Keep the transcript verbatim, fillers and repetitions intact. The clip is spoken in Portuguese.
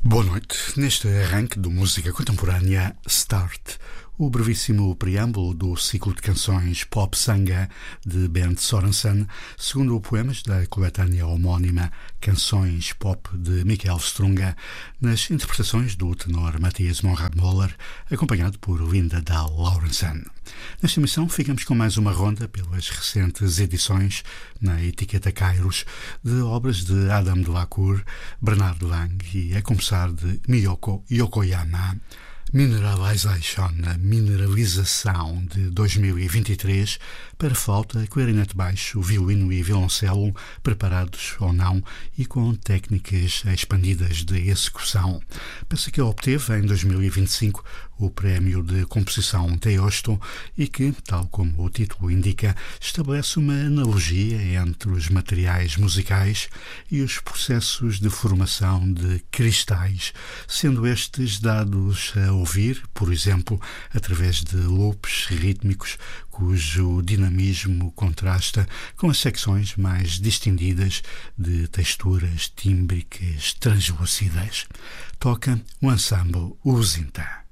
Boa noite. Neste arranque do Música Contemporânea Start, o brevíssimo preâmbulo do ciclo de canções Pop Sanga de Bernd Sorensen, segundo poemas da coletânea homónima Canções Pop de Mikael Strunga, nas interpretações do tenor Mathias Monrad-Möller, acompanhado por Linda Dahl Laurensen. Nesta emissão ficamos com mais uma ronda pelas recentes edições na etiqueta Kairos de obras de Adam de la Cour, Bernard Lang e, a começar, de Miyoko Yokoyama. Mineralization, a mineralização de dois mil e vinte e três, para flauta, clarinete baixo, violino e violoncelo, preparados ou não e com técnicas expandidas de execução. Peça que obteve em dois mil e vinte e cinco o prémio de composição Teosto e que, tal como o título indica, estabelece uma analogia entre os materiais musicais e os processos de formação de cristais, sendo estes dados a ouvir, por exemplo, através de loops rítmicos cujo dinamismo contrasta com as secções mais distinguidas de texturas tímbricas translúcidas. Toca o ensemble Uzinta.